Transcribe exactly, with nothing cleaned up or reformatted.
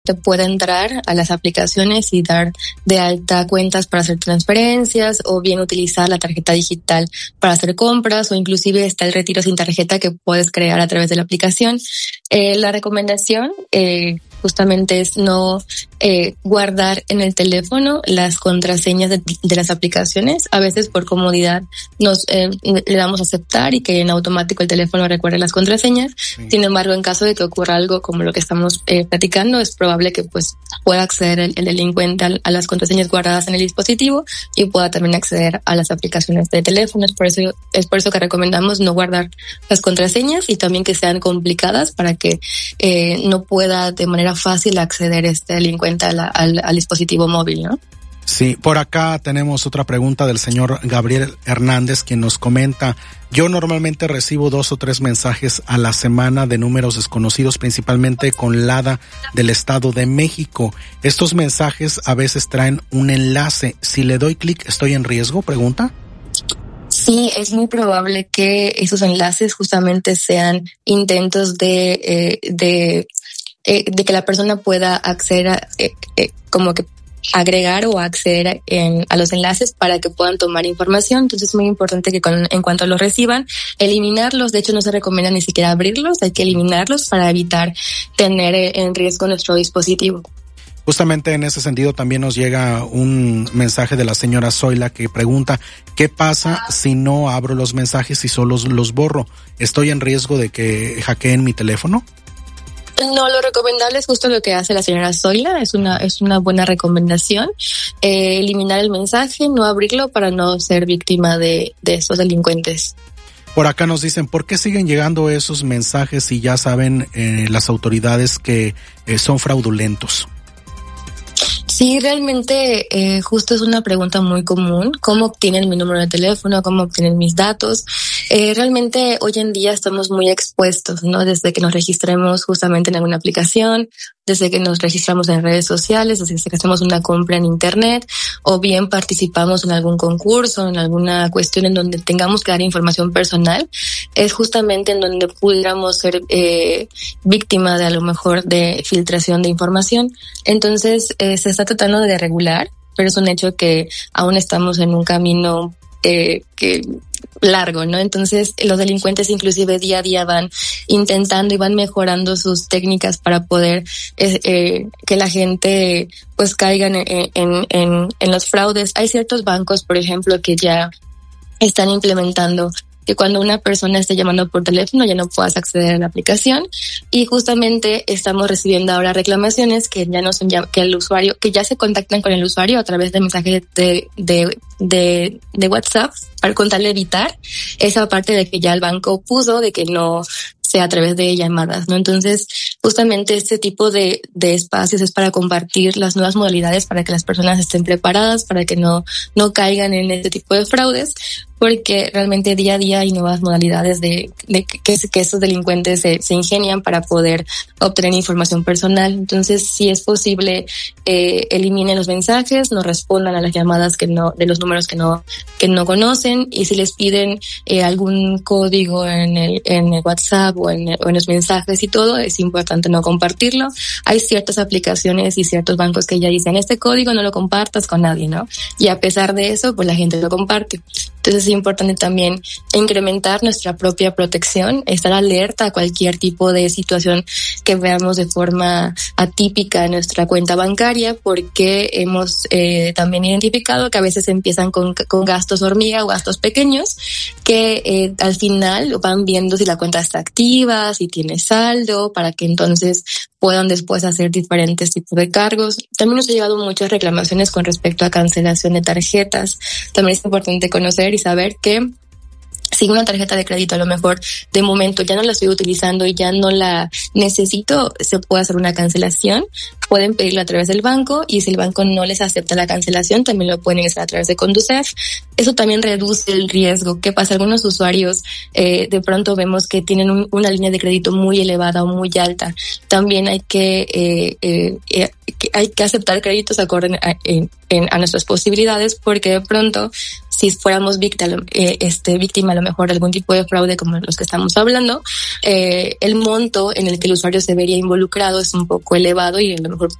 se puede entrar a las aplicaciones y dar de alta cuentas para hacer transferencias, o bien utilizar la tarjeta digital para hacer compras, o inclusive está el retiro sin tarjeta que puedes crear a través de la aplicación. Eh, la recomendación eh, justamente es no eh, guardar en el teléfono las contraseñas de, de las aplicaciones. A veces por comodidad nos eh, le damos a aceptar y que en automático el teléfono recuerde las contraseñas. Sí. Sin embargo, en caso de que ocurra algo como lo que estamos eh, platicando, es probable que pues pueda acceder el, el delincuente a, a las contraseñas guardadas en el dispositivo y pueda también acceder a las aplicaciones de teléfono. Es por eso, es por eso que recomendamos no guardar las contraseñas y también que sean complicadas para que eh, no pueda de manera fácil acceder este delincuente a la, al, al dispositivo móvil, ¿no? Sí, por acá tenemos otra pregunta del señor Gabriel Hernández, quien nos comenta: yo normalmente recibo dos o tres mensajes a la semana de números desconocidos, principalmente con LADA del Estado de México. Estos mensajes a veces traen un enlace. Si le doy clic, ¿estoy en riesgo? Pregunta. Sí, es muy probable que esos enlaces justamente sean intentos de, eh, de, eh, de que la persona pueda acceder a, eh, eh, como que agregar o acceder en, a los enlaces para que puedan tomar información. Entonces es muy importante que con, en cuanto los reciban, eliminarlos. De hecho, no se recomienda ni siquiera abrirlos, hay que eliminarlos para evitar tener en riesgo nuestro dispositivo. Justamente en ese sentido también nos llega un mensaje de la señora Zoila que pregunta: ¿qué pasa si no abro los mensajes y solo los borro? ¿Estoy en riesgo de que hackeen mi teléfono? No, lo recomendable es justo lo que hace la señora Zoila, es una es una buena recomendación, eh, eliminar el mensaje, no abrirlo para no ser víctima de, de estos delincuentes. Por acá nos dicen: ¿por qué siguen llegando esos mensajes si ya saben eh, las autoridades que eh, son fraudulentos? Sí, realmente eh, justo es una pregunta muy común. ¿Cómo obtienen mi número de teléfono? ¿Cómo obtienen mis datos? Eh, realmente hoy en día estamos muy expuestos, ¿no? Desde que nos registremos justamente en alguna aplicación, desde que nos registramos en redes sociales, desde que hacemos una compra en internet, o bien participamos en algún concurso, en alguna cuestión en donde tengamos que dar información personal, es justamente en donde pudiéramos ser eh, víctima de a lo mejor de filtración de información. Entonces eh, se está tratando de regular, pero es un hecho que aún estamos en un camino eh, que largo, ¿no? Entonces los delincuentes inclusive día a día van intentando y van mejorando sus técnicas para poder eh, eh, que la gente pues caiga en, en, en, en los fraudes. Hay ciertos bancos, por ejemplo, que ya están implementando que cuando una persona esté llamando por teléfono ya no puedas acceder a la aplicación, y justamente estamos recibiendo ahora reclamaciones que ya no son ya, que el usuario, que ya se contactan con el usuario a través de mensajes de, de, de, de WhatsApp para con tal de evitar esa parte de que ya el banco puso de que no sea a través de llamadas, ¿no? Entonces, justamente este tipo de, de espacios es para compartir las nuevas modalidades para que las personas estén preparadas, para que no, no caigan en este tipo de fraudes, porque realmente día a día hay nuevas modalidades de, de que, que estos delincuentes se, se ingenian para poder obtener información personal. Entonces, si es posible, eh, eliminen los mensajes, no respondan a las llamadas que no, de los números que no, que no conocen, y si les piden eh, algún código en el, en el WhatsApp o en, o en los mensajes y todo, es importante no compartirlo. Hay ciertas aplicaciones y ciertos bancos que ya dicen: este código no lo compartas con nadie, ¿no? Y a pesar de eso, pues la gente lo comparte. Entonces es importante también incrementar nuestra propia protección, estar alerta a cualquier tipo de situación que veamos de forma atípica en nuestra cuenta bancaria, porque hemos eh, también identificado que a veces empiezan con, con gastos hormiga o gastos pequeños que eh, al final van viendo si la cuenta está activa, si tiene saldo, para que entonces puedan después hacer diferentes tipos de cargos. También nos ha llegado muchas reclamaciones con respecto a cancelación de tarjetas. También es importante conocer y saber que si una tarjeta de crédito a lo mejor de momento ya no la estoy utilizando y ya no la necesito, se puede hacer una cancelación. Pueden pedirlo a través del banco, y si el banco no les acepta la cancelación, también lo pueden hacer a través de Conducef. Eso también reduce el riesgo. ¿Qué pasa? Algunos usuarios eh, de pronto vemos que tienen un, una línea de crédito muy elevada o muy alta. También hay que eh, eh, eh, hay que aceptar créditos acorde a, en, en, a nuestras posibilidades, porque de pronto si fuéramos víctima, eh, este, víctima a lo mejor de algún tipo de fraude como los que estamos hablando, eh, el monto en el que el usuario se vería involucrado es un poco elevado y a lo mejor